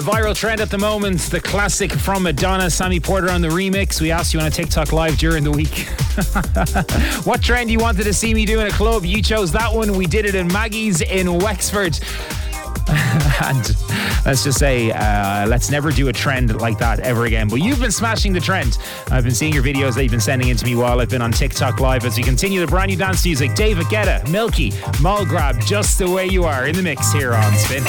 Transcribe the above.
viral trend at the moment, the classic from Madonna, Sammy Porter on the remix. We asked you on a TikTok live during the week what trend you wanted to see me do in a club. You chose that one. We did it in Maggie's in Wexford. And let's just say, let's never do a trend like that ever again. But you've been smashing the trend. I've been seeing your videos that you've been sending in to me while I've been on TikTok Live as we continue the brand new dance music. David Guetta, Milky, Mulgrab, Just the Way You Are in the mix here on Spin.